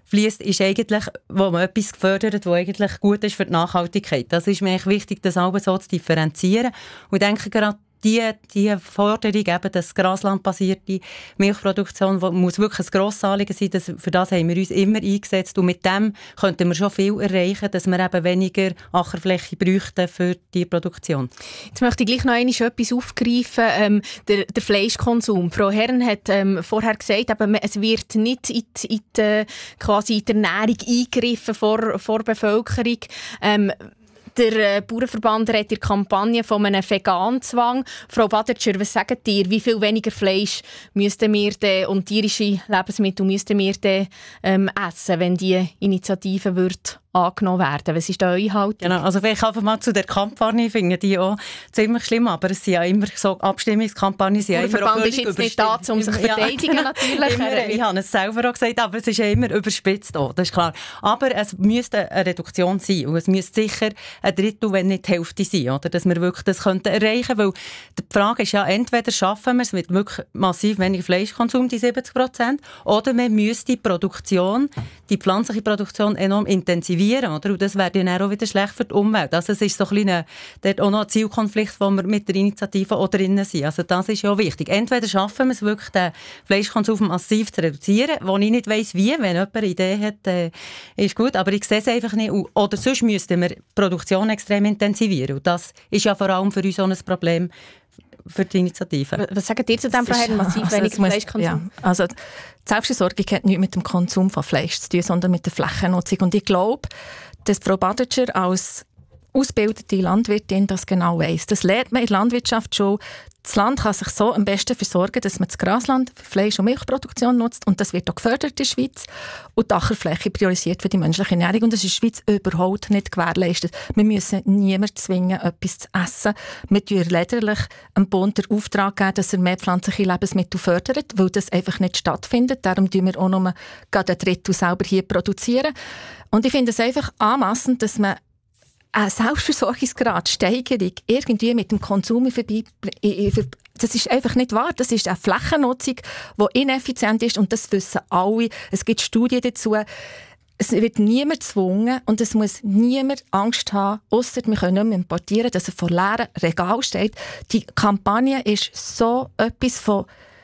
fließt, ist eigentlich, wo man etwas fördert, was eigentlich gut ist für die Nachhaltigkeit. Das ist mir eigentlich wichtig, das alles so zu differenzieren. Und ich denke gerade, die Forderung, eben das graslandbasierte Milchproduktion, muss wirklich ein grosses Anliegen sein. Für das haben wir uns immer eingesetzt. Und mit dem könnten wir schon viel erreichen, dass wir eben weniger Ackerfläche bräuchten für die Produktion. Jetzt möchte ich gleich noch einmal etwas aufgreifen. Der Fleischkonsum. Frau Herren hat vorher gesagt, eben, es wird nicht quasi in die Ernährung eingegriffen vor Bevölkerung. Der Bauernverband redet in der Kampagne von einem Veganzwang. Frau Badetscher, was sagt ihr? Wie viel weniger Fleisch müssten wir denn und tierische Lebensmittel müssten wir denn essen, wenn die Initiative wird angenommen werden? Was ist da euer Halt? Genau, also vielleicht einfach mal zu der Kampagne, ich finde die auch ziemlich schlimm, aber es sind ja immer so Abstimmungskampagnen. Der Verband ist jetzt nicht da, um sich zu verteidigen, ja, natürlich. Ich habe es selber auch gesagt, aber es ist ja immer überspitzt auch, das ist klar. Aber es müsste eine Reduktion sein und es müsste sicher ein Drittel, wenn nicht die Hälfte sein, oder? Dass wir wirklich das könnten erreichen, weil die Frage ist ja, entweder schaffen wir es mit wirklich massiv weniger Fleischkonsum, die 70%, oder wir müssen die Produktion, die pflanzliche Produktion enorm intensivieren. Oder? Und das wäre dann auch wieder schlecht für die Umwelt. Also es ist so ein dort auch noch ein Zielkonflikt, wo wir mit der Initiative auch drinnen sind. Also das ist ja wichtig. Entweder schaffen wir es wirklich, den Fleischkonsum massiv zu reduzieren, wo ich nicht weiss, wie. Wenn jemand eine Idee hat, ist gut, aber ich sehe es einfach nicht. Oder sonst müssten wir die Produktion extrem intensivieren. Und das ist ja vor allem für uns auch ein Problem für die Initiative. Was sagt ihr zu dem, Frau Herren? Massiv weniger Fleischkonsum? Ja, also die Selbstversorgung hat nichts mit dem Konsum von Fleisch zu tun, sondern mit der Flächennutzung. Und ich glaube, dass Frau Badetscher als ausgebildete Landwirtin das genau weiss. Das lernt man in der Landwirtschaft schon. Das Land kann sich so am besten versorgen, dass man das Grasland für Fleisch- und Milchproduktion nutzt. Und das wird auch gefördert in der Schweiz. Und die Ackerfläche priorisiert für die menschliche Ernährung. Und das ist in der Schweiz überhaupt nicht gewährleistet. Wir müssen niemanden zwingen, etwas zu essen. Wir geben lediglich dem Bund den Auftrag geben, dass er mehr pflanzliche Lebensmittel fördert, weil das einfach nicht stattfindet. Darum tun wir auch nur gerade ein Drittel selber hier produzieren. Und ich finde es einfach anmassend, dass man eine Selbstversorgungsgradsteigerung irgendwie mit dem Konsum das ist einfach nicht wahr. Das ist eine Flächennutzung, die ineffizient ist und das wissen alle. Es gibt Studien dazu. Es wird niemand gezwungen und es muss niemand Angst haben, ausser wir können nicht mehr importieren, dass er vor leeren Regal steht. Die Kampagne ist so etwas von,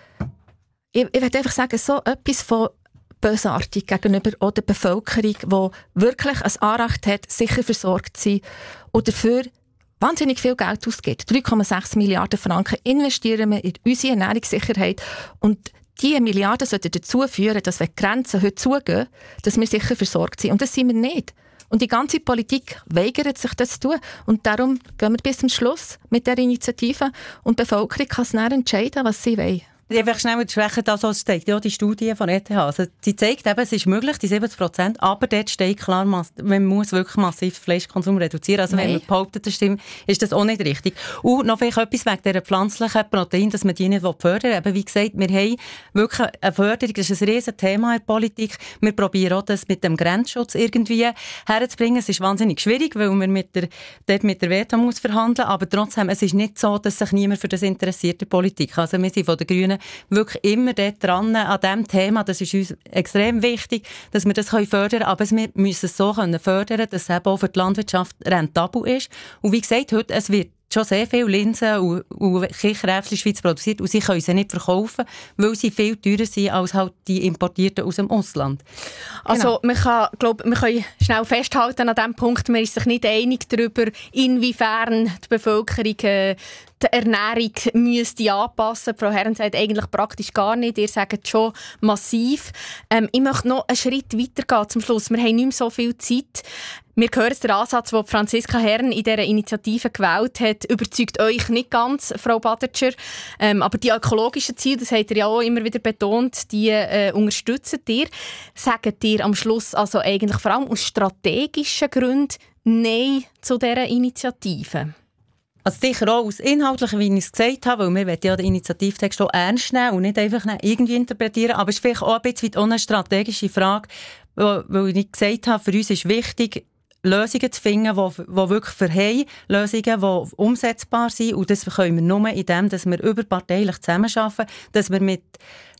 ich würde einfach sagen, so etwas von bösartig gegenüber auch der Bevölkerung, die wirklich ein Anrecht hat, sicher versorgt zu sein und dafür wahnsinnig viel Geld ausgibt. 3,6 Milliarden Franken investieren wir in unsere Ernährungssicherheit und diese Milliarden sollten dazu führen, dass wenn die Grenzen heute zugehen, dass wir sicher versorgt sind. Und das sind wir nicht. Und die ganze Politik weigert sich, das zu tun. Und darum gehen wir bis zum Schluss mit der Initiative und die Bevölkerung kann es dann entscheiden, was sie wollen. Ich will schnell unterbrechen, das zeigt ja die Studie von ETH. Also, sie zeigt eben, es ist möglich, die 70%, aber dort steht klar, man muss wirklich massiv Fleischkonsum reduzieren. Also wenn man behauptet, das stimmt, ist das auch nicht richtig. Und noch vielleicht etwas wegen dieser pflanzlichen Proteine, dass man die nicht fördern will. Eben, wie gesagt, wir haben wirklich eine Förderung, das ist ein riesen Thema in der Politik. Wir probieren auch, das mit dem Grenzschutz irgendwie herzubringen. Es ist wahnsinnig schwierig, weil man mit der WTO muss verhandeln, aber trotzdem, es ist nicht so, dass sich niemand für das interessiert, die Politik. Also wir sind von den Grünen wirklich immer dort dran an diesem Thema. Das ist uns extrem wichtig, dass wir das fördern können. Aber wir müssen es so fördern, dass es eben auch für die Landwirtschaft rentabel ist. Und wie gesagt, heute, es wird schon sehr viele Linsen und Kichererbsen in der Schweiz produziert und sie können sie nicht verkaufen, weil sie viel teurer sind als halt die importierten aus dem Ausland. Also man kann schnell festhalten an diesem Punkt, man ist sich nicht einig darüber, inwiefern die Bevölkerung die Ernährung müsste anpassen. Frau Herren sagt eigentlich praktisch gar nicht. Ihr sagt schon massiv. Ich möchte noch einen Schritt weitergehen zum Schluss. Wir haben nicht mehr so viel Zeit. Wir hören den Ansatz, den Franziska Herren in dieser Initiative gewählt hat, überzeugt euch nicht ganz, Frau Badetscher. Aber die ökologischen Ziele, das habt ihr ja auch immer wieder betont, die unterstützen ihr. Sagt ihr am Schluss also eigentlich vor allem aus strategischen Gründen Nein zu dieser Initiative? Also sicher auch aus inhaltlichen, wie ich es gesagt habe, weil wir wollen ja den Initiativtext auch ernst nehmen und nicht einfach irgendwie interpretieren, aber es ist vielleicht auch ein bisschen eine strategische Frage, weil ich gesagt habe, für uns ist wichtig, Lösungen zu finden, die wirklich für Lösungen, die umsetzbar sind und das können wir nur indem, dass wir überparteilich zusammenarbeiten, dass wir mit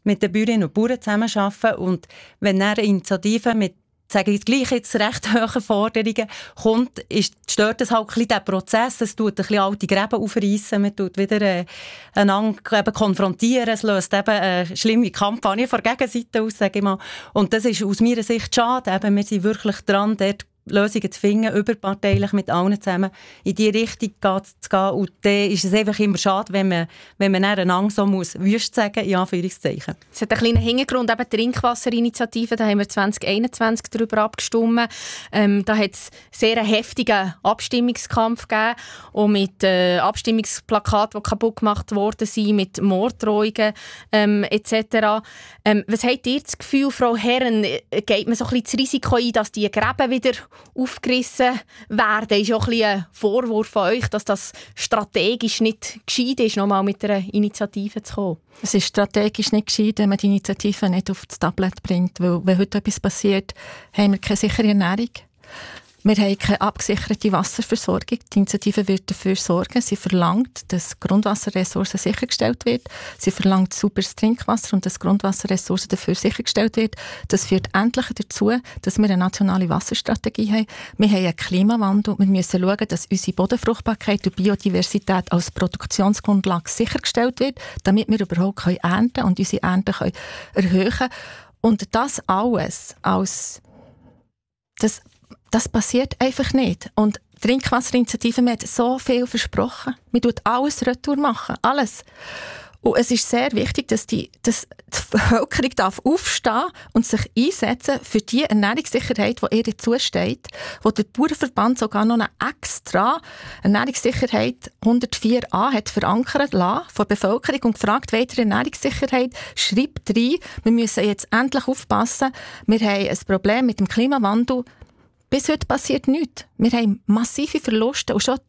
mit den Bäuerinnen und Bauern zusammenarbeiten. Und wenn eine Initiative mit, sage ich gleich jetzt, recht hohen Forderungen kommt, stört es halt ein bisschen den Prozess. Es tut ein bisschen alte Gräben aufreissen, man tut wieder einander konfrontieren. Es löst eben eine schlimme Kampagne von der Gegenseite aus, sage ich mal. Und das ist aus meiner Sicht schade. Eben, wir sind wirklich dran, dort Lösungen zu finden, überparteilich mit allen zusammen in die Richtung zu gehen. Und dann ist es einfach immer schade, wenn man einander so wüst sagen muss, in Anführungszeichen. Es hat einen kleinen Hintergrund, eben die Trinkwasserinitiative, da haben wir 2021 darüber abgestimmt. Da hat es sehr einen heftigen Abstimmungskampf gegeben, und mit Abstimmungsplakaten, die kaputt gemacht worden sind, mit Morddrohungen etc. Was habt ihr das Gefühl, Frau Herren, geht man so ein bisschen das Risiko ein, dass die Gräben wieder aufgerissen werden? Ist auch ein bisschen ein Vorwurf von euch, dass das strategisch nicht gescheit ist, nochmal mit einer Initiative zu kommen? Es ist strategisch nicht gescheit, wenn man die Initiative nicht auf das Tablet bringt, weil wenn heute etwas passiert, haben wir keine sichere Ernährung. Wir haben keine abgesicherte Wasserversorgung. Die Initiative wird dafür sorgen. Sie verlangt, dass Grundwasserressourcen sichergestellt wird. Sie verlangt sauberes Trinkwasser und dass Grundwasserressourcen dafür sichergestellt wird. Das führt endlich dazu, dass wir eine nationale Wasserstrategie haben. Wir haben einen Klimawandel. Wir müssen schauen, dass unsere Bodenfruchtbarkeit und Biodiversität als Produktionsgrundlage sichergestellt wird, damit wir überhaupt ernten können und unsere Ernten erhöhen können. Und das alles das passiert einfach nicht. Und die Trinkwasserinitiative, man hat so viel versprochen. Man tut alles retour machen, alles. Und es ist sehr wichtig, dass die Bevölkerung aufstehen und sich einsetzen für die Ernährungssicherheit, die ihr zusteht, wo der Bauernverband sogar noch eine extra Ernährungssicherheit 104a hat verankert lassen von der Bevölkerung und gefragt, weiter Ernährungssicherheit, schreibt rein, wir müssen jetzt endlich aufpassen, wir haben ein Problem mit dem Klimawandel. Bis heute passiert nichts. Wir haben massive Verluste. Und schon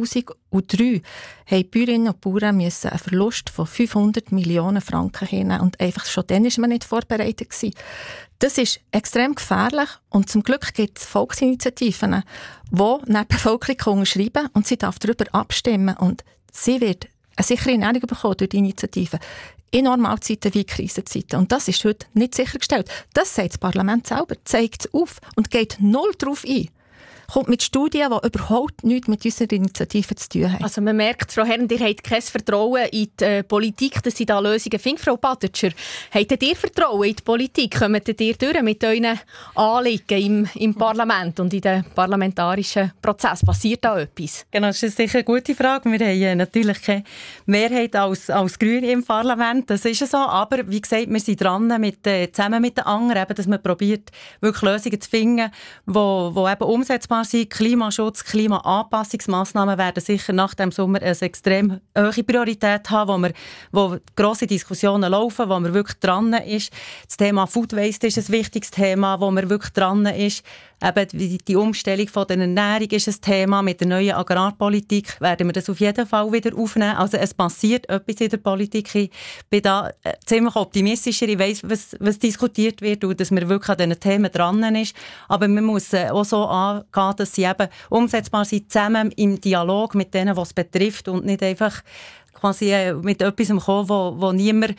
2003 haben Bäuerinnen und Bauern müssen einen Verlust von 500 Millionen Franken hinnehmen. Und einfach schon dann war man nicht vorbereitet gewesen. Das ist extrem gefährlich. Und zum Glück gibt es Volksinitiativen, die die Bevölkerung unterschreiben können. Und sie darf darüber abstimmen. Und sie wird eine sichere Ernährung bekommen durch die Initiative. In Normalzeiten wie Krisenzeiten. Und das ist heute nicht sichergestellt. Das sagt das Parlament selber, zeigt es auf und geht null darauf ein. Kommt mit Studien, die überhaupt nichts mit unserer Initiative zu tun haben. Also man merkt, Frau Herren, ihr habt kein Vertrauen in die Politik, dass sie da Lösungen finden. Frau Badetscher, habt ihr Vertrauen in die Politik? Kommt ihr durch mit euren Anliegen im Parlament und in den parlamentarischen Prozess? Passiert da etwas? Genau, das ist sicher eine gute Frage. Wir haben natürlich keine Mehrheit als Grüne im Parlament. Das ist so. Aber wie gesagt, wir sind dran, zusammen mit den anderen, dass man probiert, wirklich Lösungen zu finden, die eben umsetzbar sind. Klimaschutz, Klimaanpassungsmaßnahmen werden sicher nach dem Sommer eine extrem hohe Priorität haben, wo grosse Diskussionen laufen, wo man wirklich dran ist. Das Thema Food Waste ist ein wichtiges Thema, wo man wirklich dran ist. Eben die Umstellung von der Ernährung ist ein Thema. Mit der neuen Agrarpolitik werden wir das auf jeden Fall wieder aufnehmen. Also es passiert etwas in der Politik. Ich bin da ziemlich optimistischer. Ich weiss, was diskutiert wird und dass man wirklich an diesen Themen dran ist. Aber man muss auch so angehen, dass sie eben umsetzbar sind, zusammen im Dialog mit denen, was es betrifft und nicht einfach quasi mit etwas kommen, wo niemand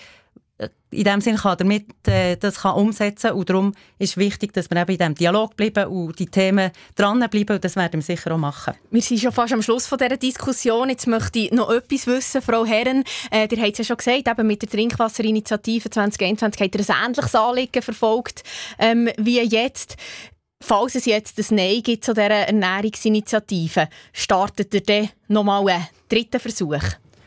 in dem Sinne damit das umsetzen kann. Und darum ist wichtig, dass wir eben in diesem Dialog bleiben und die Themen dranbleiben. Und das werden wir sicher auch machen. Wir sind schon fast am Schluss von dieser Diskussion. Jetzt möchte ich noch etwas wissen, Frau Herren. Ihr habt es ja schon gesagt, eben mit der Trinkwasserinitiative 2021 habt ihr ein ähnliches Anliegen verfolgt wie jetzt. Falls es jetzt ein Nein gibt zu dieser Ernährungsinitiative, startet ihr dann nochmal einen dritten Versuch?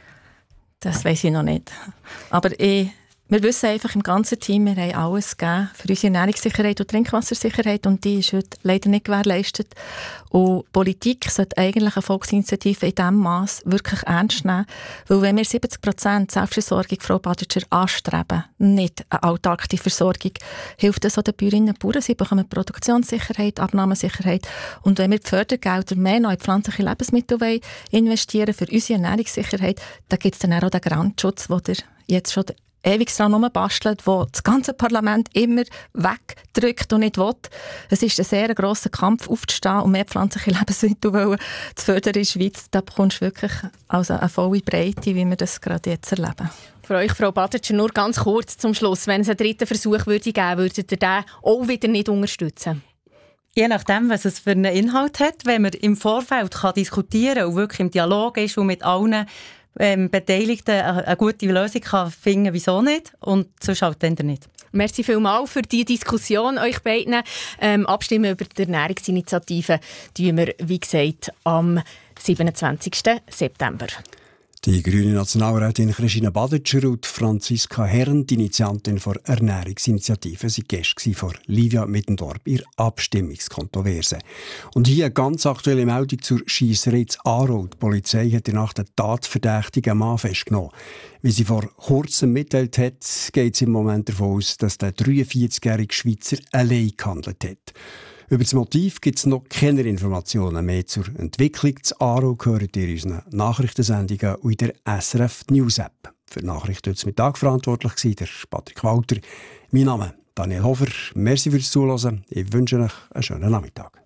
Das weiss ich noch nicht. Aber wir wissen einfach im ganzen Team, wir haben alles gegeben für unsere Ernährungssicherheit und Trinkwassersicherheit und die ist heute leider nicht gewährleistet. Und Politik sollte eigentlich eine Volksinitiative in diesem Maß wirklich ernst nehmen, weil wenn wir 70% Selbstversorgung, Frau Badetscher, anstreben, nicht eine autarke Versorgung, hilft das auch den Bäuerinnen und Bauern. Sie bekommen Produktionssicherheit, Abnahmesicherheit und wenn wir die Fördergelder mehr noch in pflanzliche Lebensmittel investieren für unsere Ernährungssicherheit, dann gibt es dann auch den Grandschutz, den ihr jetzt schon ewig dran bastelt, wo das ganze Parlament immer wegdrückt und nicht will. Es ist ein sehr grosser Kampf, aufzustehen und mehr pflanzliche Lebensmittel zu fördern in der Schweiz. Da bekommst du wirklich also eine volle Breite, wie wir das gerade jetzt erleben. Für euch, Frau Badatscher, nur ganz kurz zum Schluss. Wenn es einen dritten Versuch würde geben, würdet ihr den auch wieder nicht unterstützen? Je nachdem, was es für einen Inhalt hat, wenn man im Vorfeld diskutieren kann und wirklich im Dialog ist und mit allen Beteiligten eine gute Lösung kann finden, wieso nicht? Und sonst halt dann nicht. Merci vielmals für die Diskussion, euch beiden. Abstimmen über die Ernährungsinitiative tun wir, wie gesagt, am 27. September. Die grüne Nationalrätin Christine Badatscher und Franziska Herren, die Initiantin der Ernährungsinitiative, sind Gäste von Livia Mittendorf, ihr Abstimmungskontroverse. Und hier eine ganz aktuelle Meldung zur Schiesserei in Aarau. Die Polizei hat in Nacht einen tatverdächtigen Mann festgenommen. Wie sie vor kurzem mitteilt hat, geht sie im Moment davon aus, dass der 43-jährige Schweizer allein gehandelt hat. Über das Motiv gibt es noch keine Informationen mehr zur Entwicklung. Das Aarau gehört ihr in unseren Nachrichtensendungen und in der SRF News App. Für die Nachrichten heute Mittag verantwortlich war der Patrick Walter. Mein Name Daniel Hofer. Merci fürs Zuhören. Ich wünsche euch einen schönen Nachmittag.